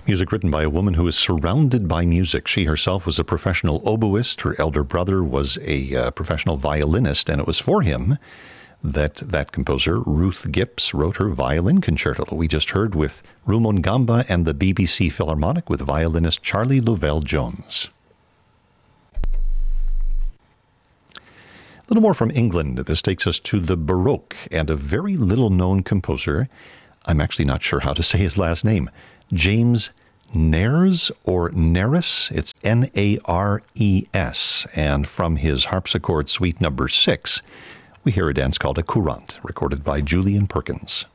Music written by a woman who is surrounded by music. She herself was a professional oboist. Her elder brother was a professional violinist, and it was for him that composer, Ruth Gips, wrote her violin concerto. We just heard with Rumongamba and the BBC Philharmonic with violinist Charlie Lovell-Jones. A little more from England. This takes us to the Baroque and a very little-known composer. I'm actually not sure how to say his last name. James Nares or Nares. It's Nares. And from his harpsichord suite number 6, we hear a dance called a courante, recorded by Julian Perkins.